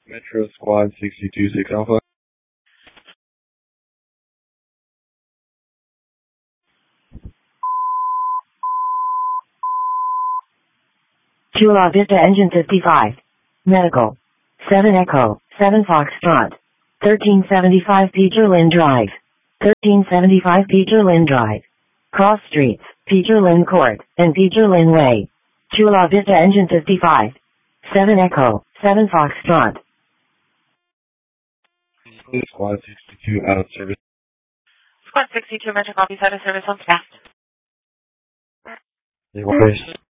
Metro Squad 62-6 Alpha. Chula Vista Engine 55. Medical. 7 Echo, 7 Foxtrot. 1375 Peterlin Drive. 1375 Peterlin Drive. Cross Streets, Peterlin Court, and Peterlin Way. Chula Vista Engine 55. 7 Echo, 7 Foxtrot. Squad 62 out of service. Squad 62 Metro copies out of service on staff. They were